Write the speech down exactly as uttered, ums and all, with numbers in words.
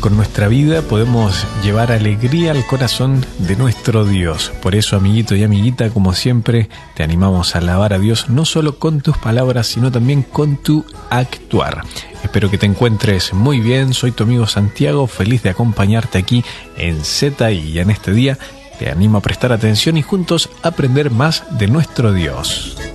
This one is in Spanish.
con nuestra vida podemos llevar alegría al corazón de nuestro Dios. Por eso, amiguito y amiguita, como siempre, te animamos a alabar a Dios no solo con tus palabras, sino también con tu actuar. Espero que te encuentres muy bien. Soy tu amigo Santiago, feliz de acompañarte aquí en Z I, y en este día te animo a prestar atención y juntos aprender más de nuestro Dios.